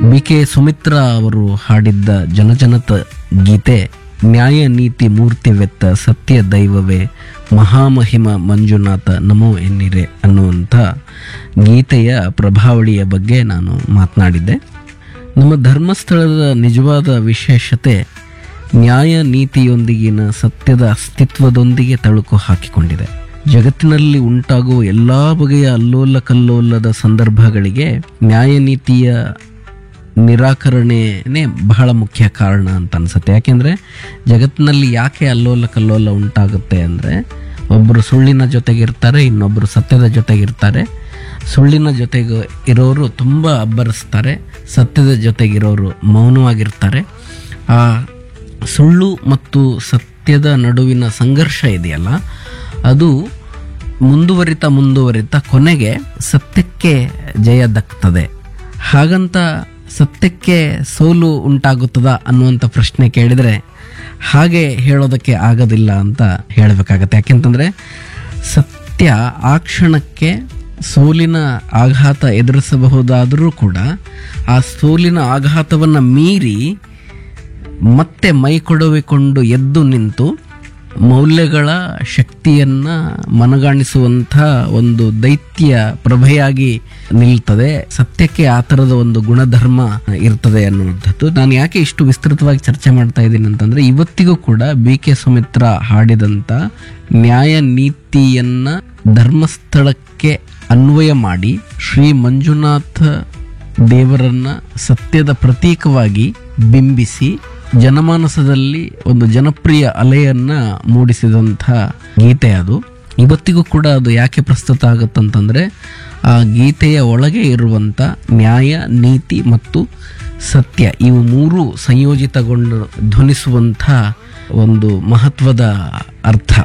BK Sumitra ಅವರು ಹಾಡಿದ್ದ ಜನಜನತ ಗೀತೆ ನ್ಯಾಯ ನೀತಿ ಮೂರ್ತಿವೆತ್ತ ಸತ್ಯ ದೈವವೇ ಮಹಾಮಹಿಮ ಮಂಜುನಾಥ ನಮೋ ಎನ್ನಿರೆ ಅನ್ನುವಂಥ ಗೀತೆಯ ಪ್ರಭಾವಳಿಯ ಬಗ್ಗೆ ನಾನು ಮಾತನಾಡಿದ್ದೆ. ನಮ್ಮ ಧರ್ಮಸ್ಥಳದ ನಿಜವಾದ ವಿಶೇಷತೆ ನ್ಯಾಯ ನೀತಿಯೊಂದಿಗಿನ ಸತ್ಯದ ಅಸ್ತಿತ್ವದೊಂದಿಗೆ ತಳುಕು ಹಾಕಿಕೊಂಡಿದೆ. ಜಗತ್ತಿನಲ್ಲಿ ಉಂಟಾಗುವ ಎಲ್ಲ ಬಗೆಯ ಅಲ್ಲೋಲ ಕಲ್ಲೋಲದ ಸಂದರ್ಭಗಳಿಗೆ ನ್ಯಾಯ ನೀತಿಯ ನಿರಾಕರಣೆನೇ ಬಹಳ ಮುಖ್ಯ ಕಾರಣ ಅಂತ ಅನ್ಸುತ್ತೆ. ಯಾಕೆಂದರೆ ಜಗತ್ತಿನಲ್ಲಿ ಯಾಕೆ ಅಲ್ಲೋಲ ಕಲ್ಲೋಲ ಉಂಟಾಗುತ್ತೆ ಅಂದರೆ, ಒಬ್ಬರು ಸುಳ್ಳಿನ ಜೊತೆಗಿರ್ತಾರೆ, ಇನ್ನೊಬ್ಬರು ಸತ್ಯದ ಜೊತೆಗಿರ್ತಾರೆ. ಸುಳ್ಳಿನ ಜೊತೆಗೆ ಇರೋರು ತುಂಬ ಅಬ್ಬರಿಸ್ತಾರೆ, ಸತ್ಯದ ಜೊತೆಗಿರೋರು ಮೌನವಾಗಿರ್ತಾರೆ. ಆ ಸುಳ್ಳು ಮತ್ತು ಸತ್ಯದ ನಡುವಿನ ಸಂಘರ್ಷ ಇದೆಯಲ್ಲ, ಅದು ಮುಂದುವರಿತಾ ಕೊನೆಗೆ ಸತ್ಯಕ್ಕೆ ಜಯ ದಕ್ತದೆ. ಹಾಗಂತ ಸತ್ಯಕ್ಕೆ ಸೋಲು ಉಂಟಾಗುತ್ತದ ಅನ್ನುವಂಥ ಪ್ರಶ್ನೆ ಕೇಳಿದರೆ ಹಾಗೆ ಹೇಳೋದಕ್ಕೆ ಆಗೋದಿಲ್ಲ ಅಂತ ಹೇಳಬೇಕಾಗತ್ತೆ. ಯಾಕೆಂತಂದರೆ ಸತ್ಯ ಆ ಕ್ಷಣಕ್ಕೆ ಸೋಲಿನ ಆಘಾತ ಎದುರಿಸಬಹುದಾದರೂ ಕೂಡ ಆ ಸೋಲಿನ ಆಘಾತವನ್ನು ಮೀರಿ ಮತ್ತೆ ಮೈ ಕೊಡವಿಕೊಂಡು ಎದ್ದು ನಿಂತು ಮೌಲ್ಯಗಳ ಶಕ್ತಿಯನ್ನು ಮನಗಾಣಿಸುವಂಥ ಒಂದು ದೈತ್ಯ ಪ್ರಭೆಯಾಗಿ ನಿಲ್ತದೆ. ಸತ್ಯಕ್ಕೆ ಆ ಥರದ ಒಂದು ಗುಣಧರ್ಮ ಇರ್ತದೆ ಅನ್ನುವಂಥದ್ದು. ನಾನು ಯಾಕೆ ಇಷ್ಟು ವಿಸ್ತೃತವಾಗಿ ಚರ್ಚೆ ಮಾಡ್ತಾ ಇದ್ದೀನಿ ಅಂತಂದರೆ, ಇವತ್ತಿಗೂ ಕೂಡ BK ಸುಮಿತ್ರಾ ಹಾಡಿದಂಥ ನ್ಯಾಯ ನೀತಿಯನ್ನು ಧರ್ಮಸ್ಥಳಕ್ಕೆ ಅನ್ವಯ ಮಾಡಿ ಶ್ರೀ ಮಂಜುನಾಥ ದೇವರನ್ನ ಸತ್ಯದ ಪ್ರತೀಕವಾಗಿ ಬಿಂಬಿಸಿ ಜನಮಾನಸದಲ್ಲಿ ಒಂದು ಜನಪ್ರಿಯ ಅಲೆಯನ್ನ ಮೂಡಿಸಿದಂಥ ಗೀತೆ ಅದು. ಇವತ್ತಿಗೂ ಕೂಡ ಅದು ಯಾಕೆ ಪ್ರಸ್ತುತ ಆಗುತ್ತಂತಂದರೆ, ಆ ಗೀತೆಯ ಒಳಗೆ ಇರುವಂಥ ನ್ಯಾಯ ನೀತಿ ಮತ್ತು ಸತ್ಯ ಇವು ಮೂರು ಸಂಯೋಜಿತಗೊಂಡು ಧ್ವನಿಸುವಂಥ ಒಂದು ಮಹತ್ವದ ಅರ್ಥ.